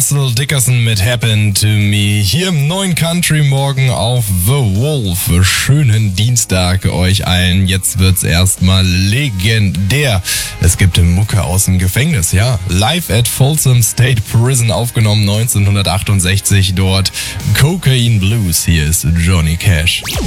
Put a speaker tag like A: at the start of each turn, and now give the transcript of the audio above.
A: Russell Dickerson mit Happen to Me hier im neuen Country Morgen auf The Wolf. Schönen Dienstag euch allen. Jetzt wird's erstmal legendär. Es gibt Mucke aus dem Gefängnis, ja. Live at Folsom State Prison aufgenommen 1968 dort. Cocaine Blues. Hier ist Johnny Cash.